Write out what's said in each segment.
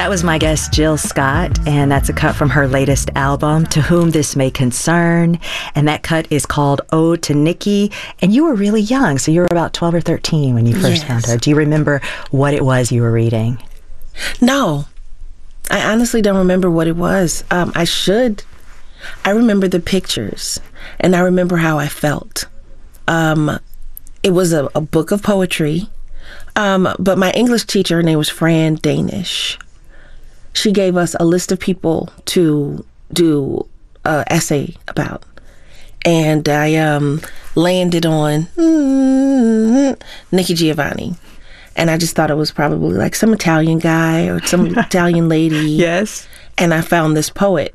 That was my guest, Jill Scott, and that's a cut from her latest album, To Whom This May Concern, and that cut is called Ode to Nikki, and you were really young, so you were about 12 or 13 when you first found her. Do you remember what it was you were reading? No. I honestly don't remember what it was. I should. I remember the pictures, and I remember how I felt. It was a book of poetry, but my English teacher, her name was Fran Danish. She gave us a list of people to do an essay about. And I landed on Nikki Giovanni. And I just thought it was probably like some Italian guy or some Italian lady. Yes. And I found this poet.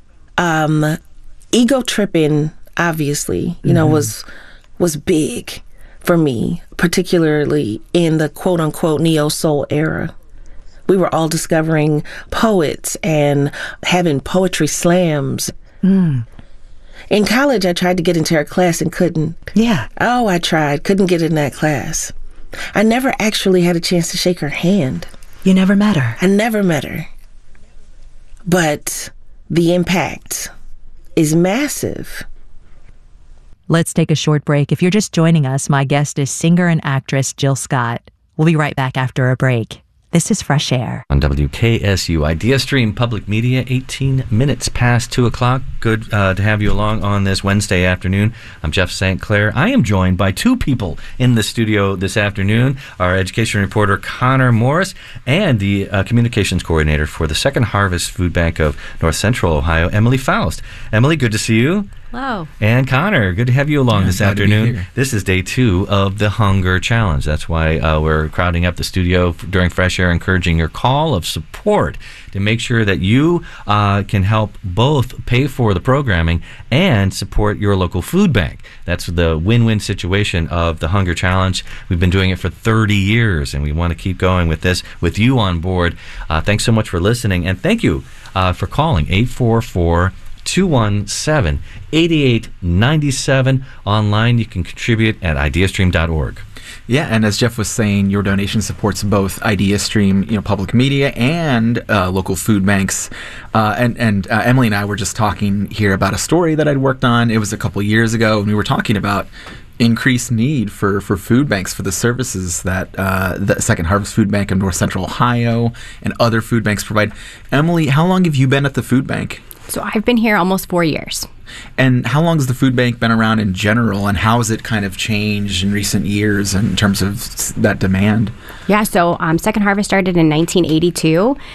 Ego tripping, obviously, you know, was big for me, particularly in the quote-unquote neo-soul era. We were all discovering poets and having poetry slams. In college, I tried to get into her class and couldn't. Yeah. Oh, I tried. Couldn't get in that class. I never actually had a chance to shake her hand. You never met her? I never met her. But the impact is massive. Let's take a short break. If you're just joining us, my guest is singer and actress Jill Scott. We'll be right back after a break. This is Fresh Air. On WKSU Idea Stream Public Media, 18 minutes past 2 o'clock. Good to have you along on this Wednesday afternoon. I'm Jeff St. Clair. I am joined by two people in the studio this afternoon, our education reporter Connor Morris and the communications coordinator for the Second Harvest Food Bank of North Central Ohio, Emily Faust. Emily, good to see you. Hello. And Connor, good to have you along this afternoon. This is day 2 of the Hunger Challenge. That's why we're crowding up the studio during Fresh Air, encouraging your call of support to make sure that you can help both pay for the programming and support your local food bank. That's the win-win situation of the Hunger Challenge. We've been doing it for 30 years, and we want to keep going with this with you on board. Thanks so much for listening, and thank you for calling 844-217-8897. Online, you can contribute at ideastream.org. Yeah, and as Jeff was saying, your donation supports both IdeaStream, public media, and local food banks. And Emily and I were just talking here about a story that I'd worked on. It was a couple years ago, and we were talking about increased need for food banks, for the services that the Second Harvest Food Bank of North Central Ohio and other food banks provide. Emily, how long have you been at the food bank? So I've been here almost 4 years. And how long has the food bank been around in general, and how has it kind of changed in recent years in terms of that demand? Yeah, so Second Harvest started in 1982,